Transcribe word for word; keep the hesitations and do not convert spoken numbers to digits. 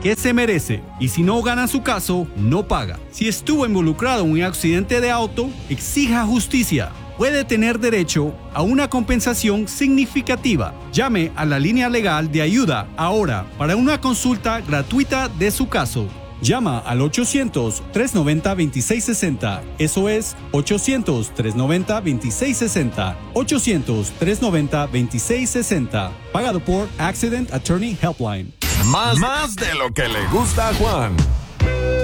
que se merece. Y si no gana su caso, no paga. Si estuvo involucrado en un accidente de auto, exija justicia. Puede tener derecho a una compensación significativa. Llame a la línea legal de ayuda ahora para una consulta gratuita de su caso. Llama al ochocientos, trescientos noventa, veintiséis sesenta. Eso es ochocientos, trescientos noventa, veintiséis sesenta. ochocientos, trescientos noventa, veintiséis sesenta. Pagado por Accident Attorney Helpline. Más, más de lo que le gusta a Juan.